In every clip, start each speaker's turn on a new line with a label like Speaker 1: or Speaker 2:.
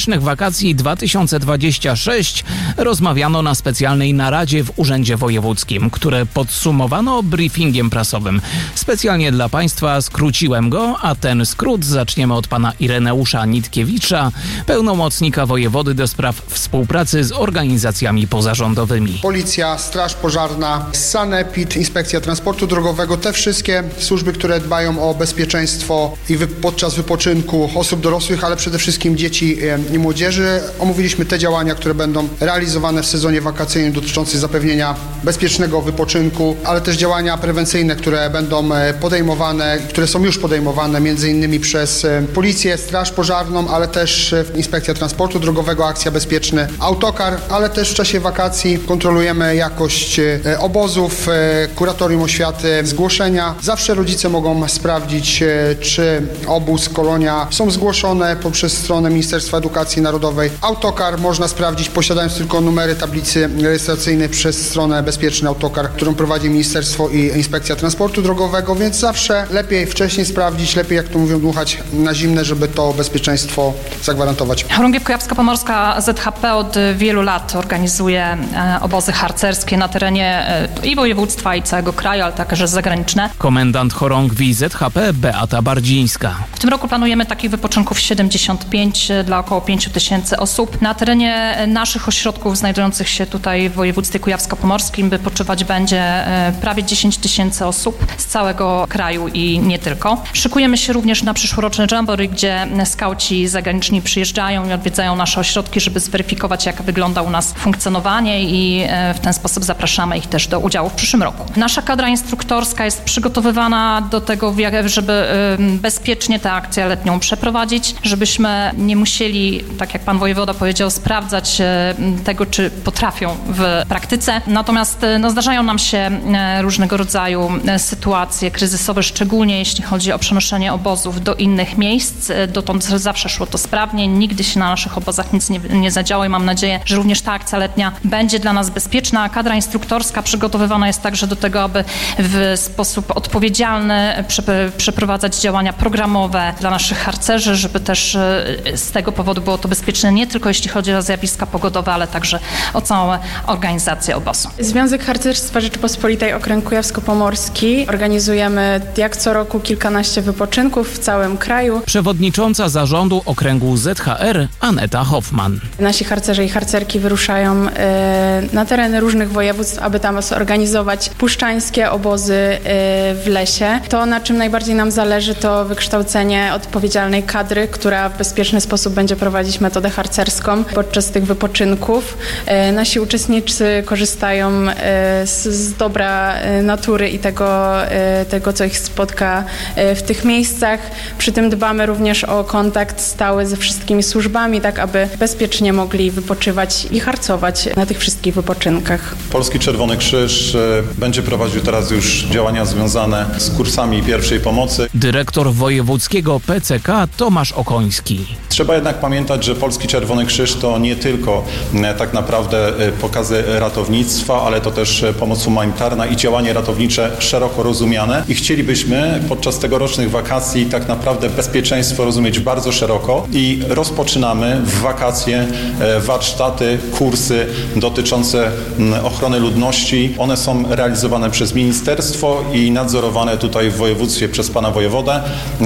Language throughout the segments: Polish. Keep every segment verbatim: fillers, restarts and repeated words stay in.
Speaker 1: Tegorocznych wakacji dwa tysiące dwudziestego szóstego rozmawiano na specjalnej naradzie w Urzędzie Wojewódzkim, które podsumowano briefingiem prasowym. Specjalnie dla Państwa skróciłem go, a ten skrót zaczniemy od pana Ireneusza Nitkiewicza, pełnomocnika wojewody do spraw współpracy z organizacjami pozarządowymi.
Speaker 2: Policja, Straż Pożarna, Sanepid, Inspekcja Transportu Drogowego, te wszystkie służby, które dbają o bezpieczeństwo i wy- podczas wypoczynku osób dorosłych, ale przede wszystkim dzieci i młodzieży. Omówiliśmy te działania, które będą realizowane w sezonie wakacyjnym dotyczące zapewnienia bezpiecznego wypoczynku, ale też działania prewencyjne, które będą podejmowane, które są już podejmowane między innymi przez Policję, Straż Pożarną, ale też Inspekcja Transportu Drogowego, Akcja Bezpieczny Autokar, ale też w czasie wakacji kontrolujemy jakość obozów, kuratorium oświaty, zgłoszenia. Zawsze rodzice mogą sprawdzić, czy obóz, kolonia są zgłoszone poprzez stronę Ministerstwa Edukacji Narodowej. Autokar można sprawdzić, posiadając tylko numery tablicy rejestracyjnej przez stronę Bezpieczny Autokar, którą prowadzi Ministerstwo i Inspekcja Transportu Drogowego, więc zawsze lepiej wcześniej sprawdzić, lepiej, jak to mówią, dmuchać na zimne, żeby to bezpieczeństwo zagwarantować.
Speaker 3: Chorągiew Kujawsko-Pomorska Z H P od wielu lat organizuje obozy harcerskie na terenie i województwa, i całego kraju, ale także zagraniczne.
Speaker 1: Komendant Chorągwi Z H P Beata Bardzińska.
Speaker 3: W tym roku planujemy takich wypoczynków siedemdziesiąt pięć dla około pięć tysięcy osób. Na terenie naszych ośrodków znajdujących się tutaj w województwie kujawsko-pomorskim wypoczywać będzie prawie dziesięć tysięcy osób z całego kraju i nie tylko. Szykujemy się również na przyszłoroczny jamboree, gdzie skauci zagraniczni przyjeżdżają i odwiedzają nasze ośrodki, żeby zweryfikować, jak wygląda u nas funkcjonowanie, i w ten sposób zapraszamy ich też do udziału w przyszłym roku. Nasza kadra instruktorska jest przygotowywana do tego, żeby bezpiecznie tę akcję letnią przeprowadzić, żebyśmy nie musieli, tak jak pan wojewoda powiedział, sprawdzać tego, czy potrafią w praktyce. Natomiast no, zdarzają nam się różnego rodzaju sytuacje kryzysowe, szczególnie jeśli chodzi o przenoszenie obozów do innych miejsc. Dotąd zawsze szło to sprawnie, nigdy się na naszych obozach nic nie, nie zadziało i mam nadzieję, że również ta akcja letnia będzie dla nas bezpieczna. Kadra instruktorska przygotowywana jest także do tego, aby w sposób odpowiedzialny przeprowadzać działania programowe dla naszych harcerzy, żeby też z tego powodu było to bezpieczne, nie tylko jeśli chodzi o zjawiska pogodowe, ale także o całą organizację obozu.
Speaker 4: Związek Harcerstwa Rzeczypospolitej Okręg Kujawsko-Pomorski organizujemy jak co roku kilkanaście wypoczynków w całym kraju.
Speaker 1: Przewodnicząca zarządu okręgu Z H R Aneta Hoffman.
Speaker 4: Nasi harcerze i harcerki wyruszają y, na tereny różnych województw, aby tam zorganizować puszczańskie obozy y, w lesie. To, na czym najbardziej nam zależy, to wykształcenie odpowiedzialnej kadry, która w bezpieczny sposób będzie prowadzić metodę harcerską podczas tych wypoczynków. Y, nasi uczestnicy korzystają y, z, z dobra y, natury i tego, y, tego, co ich spotka y, w tych miejscach. Przy tym dbamy również o kontakt stały ze wszystkimi służbami, tak aby bezpiecznie mogli wypoczywać i harcować na tych wszystkich wypoczynkach.
Speaker 5: Polski Czerwony Krzyż będzie prowadził teraz już działania związane z kursami pierwszej pomocy.
Speaker 1: Dyrektor wojewódzkiego P C K Tomasz Okoński.
Speaker 5: Trzeba jednak pamiętać, że Polski Czerwony Krzyż to nie tylko tak naprawdę pokazy ratownictwa, ale to też pomoc humanitarna i działanie ratownicze szeroko rozumiane. I chcielibyśmy podczas tegorocznych wakacji tak naprawdę bezpieczeństwo rozumieć bardzo szeroko i rozpoczynamy w wakacje warsztaty, kursy dotyczące ochrony ludności. One są realizowane przez ministerstwo i nadzorowane tutaj w województwie przez pana wojewodę.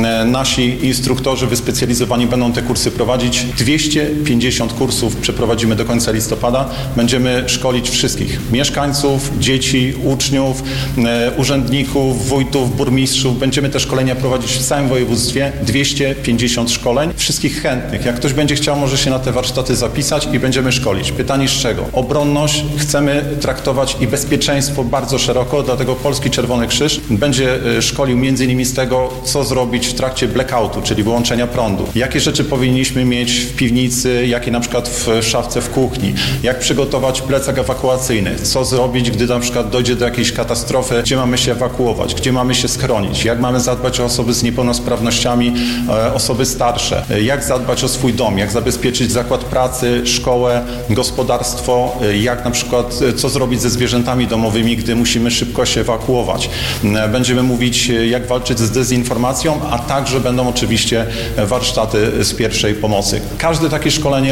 Speaker 5: Nasi instruktorzy wyspecjalizowani będą te kursy prowadzić. dwieście pięćdziesiąt kursów przeprowadzimy do końca listopada. Będziemy szkolić wszystkich mieszkańców, dzieci, uczniów, urzędników, wójtów, burmistrzów. Będziemy te szkolenia prowadzić w całym województwie. dwieście pięćdziesiąt szkoleń. Wszystkich chętnych. Jak ktoś będzie chciał, może się na te warsztaty zapisać i będziemy szkolić. Pytanie z czego? Obronność chcemy traktować i bezpieczeństwo bardzo szeroko, dlatego Polski Czerwony Krzyż będzie szkolił między innymi z tego, co zrobić w trakcie blackoutu, czyli wyłączenia prądu. Jakie rzeczy powinniśmy mieć w piwnicy, jakie na przykład w szafce w kuchni. Jak przygotować plecak ewakuacyjny. Co zrobić, gdy na przykład dojdzie do jakiejś katastrofy, gdzie mamy się ewakuować, gdzie mamy się schronić. Jak mamy zadbać o osoby z niepełnosprawnościami, osoby starsze. Jak zadbać o swój dom, jak zabezpieczyć zakład pracy, szkołę, gospodarstwo, jak na przykład co zrobić ze zwierzętami domowymi, gdy musimy szybko się ewakuować. Będziemy mówić, jak walczyć z dezinformacją, a także będą oczywiście warsztaty z pierwszej pomocy. Każde takie szkolenie